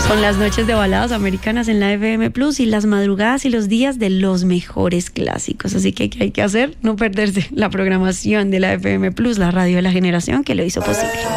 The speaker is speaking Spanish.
Son las noches de baladas americanas en la FM Plus y las madrugadas y los días de los mejores clásicos. Así que, ¿qué hay que hacer? No perderse la programación de la FM Plus, la radio de la generación que lo hizo posible.